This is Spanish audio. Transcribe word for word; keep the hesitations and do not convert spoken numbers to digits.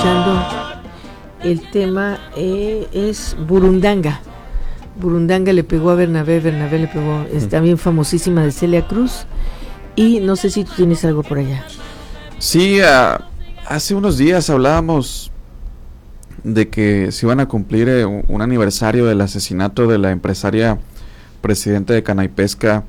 escuchando. El tema eh, es Burundanga. Burundanga le pegó a Bernabé, Bernabé le pegó, es también famosísima, de Celia Cruz. Y no sé si tú tienes algo por allá. Sí, uh, hace unos días hablábamos de que se iban a cumplir eh, un, un aniversario del asesinato de la empresaria presidenta de Cana y Pesca,